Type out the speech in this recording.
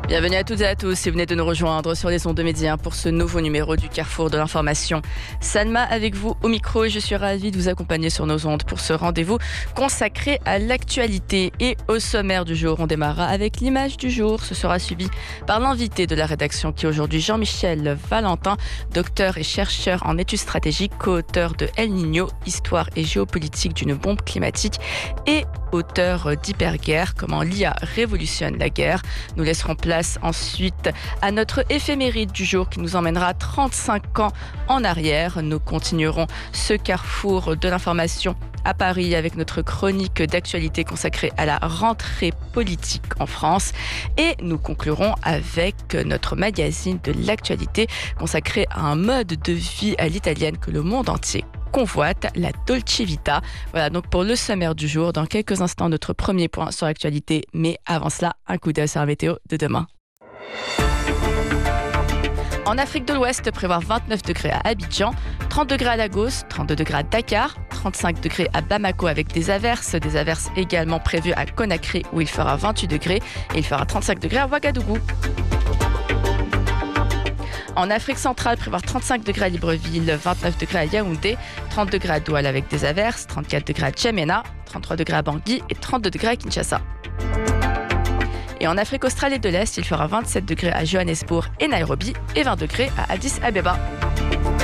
Bienvenue à toutes et à tous si vous venez de nous rejoindre sur les ondes de Média pour ce nouveau numéro du Carrefour de l'information. Salma avec vous au micro et je suis ravie de vous accompagner sur nos ondes pour ce rendez-vous consacré à l'actualité. Et au sommaire du jour, on démarrera avec l'image du jour. Ce sera suivi par l'invité de la rédaction qui est aujourd'hui Jean-Michel Valentin, docteur et chercheur en études stratégiques, co-auteur de El Niño, histoire et géopolitique d'une bombe climatique et auteur d'Hyperguerre, comment l'IA révolutionne la guerre. Nous laisserons place ensuite à notre éphéméride du jour qui nous emmènera 35 ans en arrière. Nous continuerons ce carrefour de l'information à Paris avec notre chronique d'actualité consacrée à la rentrée politique en France. Et nous conclurons avec notre magazine de l'actualité consacré à un mode de vie à l'italienne que le monde entier convoite, la Dolce Vita. Voilà donc pour le sommaire du jour. Dans quelques instants, notre premier point sur l'actualité. Mais avant cela, un coup d'œil sur la météo de demain. En Afrique de l'Ouest, prévoir 29 degrés à Abidjan, 30 degrés à Lagos, 32 degrés à Dakar, 35 degrés à Bamako avec des averses également prévues à Conakry où il fera 28 degrés et il fera 35 degrés à Ouagadougou. En Afrique centrale, prévoir 35 degrés à Libreville, 29 degrés à Yaoundé, 30 degrés à Douala avec des averses, 34 degrés à Djamena, 33 degrés à Bangui et 32 degrés à Kinshasa. Et en Afrique australe et de l'Est, il fera 27 degrés à Johannesburg et Nairobi et 20 degrés à Addis Abeba.